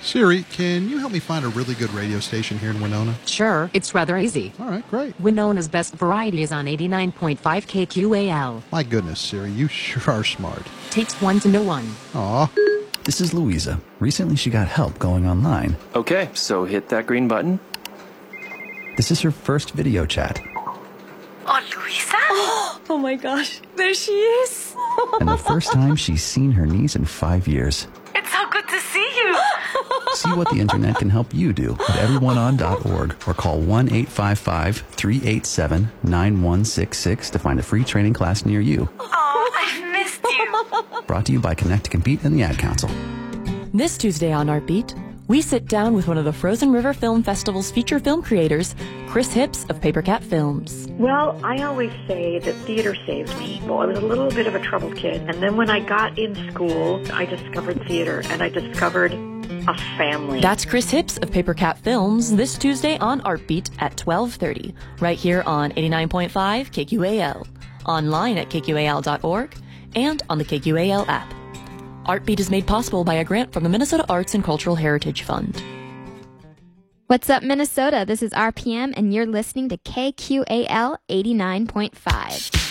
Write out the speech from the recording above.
Siri, can you help me find a really good radio station here in Winona? Sure, it's rather easy. All right, great. Winona's best variety is on 89.5 KQAL. My goodness, Siri, you sure are smart. Takes one to know one. Aw. This is Louisa. Recently she got help going online. Okay, so hit that green button. This is her first video chat. Oh, Louisa? Oh my gosh, there she is. And the first time she's seen her niece in 5 years. It's so good to see you. See what the internet can help you do at everyoneon.org or call 1-855-387-9166 to find a free training class near you. Oh, I've missed you. Brought to you by Connect to Compete and the Ad Council. This Tuesday on Artbeat, we sit down with one of the Frozen River Film Festival's feature film creators, Chris Hipps of Paper Cat Films. Well, I always say that theater saved me. Well, I was a little bit of a troubled kid, and then when I got in school, I discovered theater, and I discovered a family. That's Chris Hipps of Paper Cat Films this Tuesday on Artbeat at 12:30, right here on 89.5 KQAL, online at kqal.org, and on the KQAL app. Artbeat is made possible by a grant from the Minnesota Arts and Cultural Heritage Fund. What's up, Minnesota? This is RPM, and you're listening to KQAL 89.5.